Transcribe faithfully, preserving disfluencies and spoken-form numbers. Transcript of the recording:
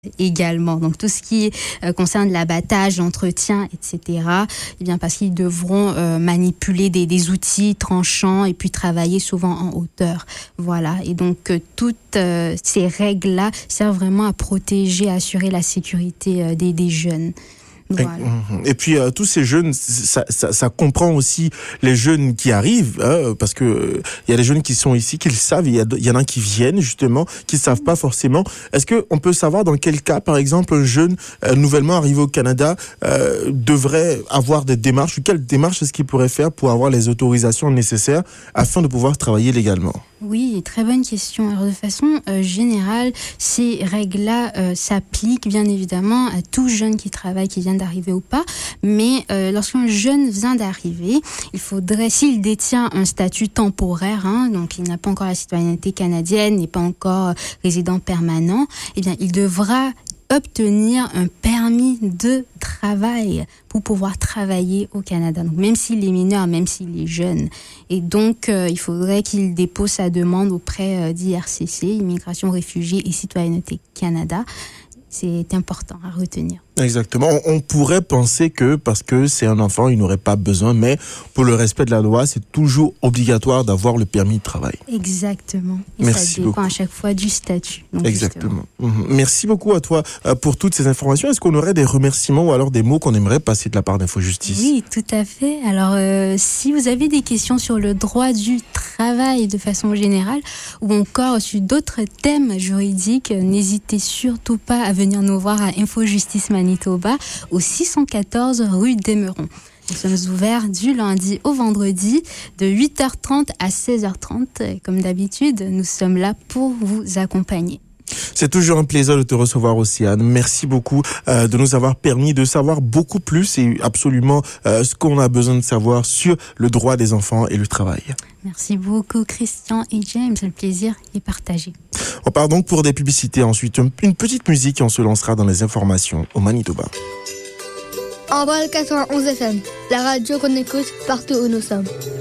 également. Donc tout ce qui euh, concerne l'abattage, l'entretien, et cetera. Eh bien parce qu'ils devront euh, manipuler des, des outils tranchants et puis travailler souvent en hauteur. Voilà. Et donc euh, toutes euh, ces règles-là servent vraiment à protéger, à assurer la sécurité euh, des, des jeunes. Voilà. Et puis euh, tous ces jeunes, ça, ça, ça comprend aussi les jeunes qui arrivent, hein, parce que il euh, y a des jeunes qui sont ici, qui le savent, il y, y en a qui viennent justement, qui ne savent pas forcément. Est-ce que on peut savoir dans quel cas, par exemple, un jeune euh, nouvellement arrivé au Canada euh, devrait avoir des démarches, ou quelles démarches est-ce qu'il pourrait faire pour avoir les autorisations nécessaires afin de pouvoir travailler légalement? Oui, très bonne question. Alors de façon euh, générale, ces règles-là euh, s'appliquent bien évidemment à tout jeune qui travaille, qui vient d'arriver ou pas. Mais euh, lorsqu'un jeune vient d'arriver, il faudrait, s'il détient un statut temporaire, hein, donc il n'a pas encore la citoyenneté canadienne, n'est pas encore euh, résident permanent, eh bien il devra obtenir un permis de travail pour pouvoir travailler au Canada. Donc, même s'il est mineur, même s'il est jeune. Et donc, euh, il faudrait qu'il dépose sa demande auprès euh, d'I R C C, Immigration, Réfugiés et Citoyenneté Canada. C'est important à retenir. Exactement. On, on pourrait penser que parce que c'est un enfant, il n'aurait pas besoin, mais pour le respect de la loi, c'est toujours obligatoire d'avoir le permis de travail. Exactement. Et Merci ça dépend beaucoup. à chaque fois du statut. Donc, exactement. Mmh. Merci beaucoup à toi euh, pour toutes ces informations. Est-ce qu'on aurait des remerciements ou alors des mots qu'on aimerait passer de la part d'Infojustice? Oui, tout à fait. Alors, euh, si vous avez des questions sur le droit du travail de façon générale ou encore sur d'autres thèmes juridiques, n'hésitez surtout pas à venir nous voir à Infojustice Manitoba au six cent quatorze rue d'Émeron. Nous sommes ouverts du lundi au vendredi de huit heures trente à seize heures trente. Comme d'habitude, nous sommes là pour vous accompagner. C'est toujours un plaisir de te recevoir, Océane. Merci beaucoup euh, de nous avoir permis de savoir beaucoup plus et absolument euh, ce qu'on a besoin de savoir sur le droit des enfants et le travail. Merci beaucoup, Christian et James. Le plaisir est partagé. On part donc pour des publicités. Ensuite, une petite musique et on se lancera dans les informations au Manitoba. Envol quatre-vingt-onze F M, la radio qu'on écoute partout où nous sommes.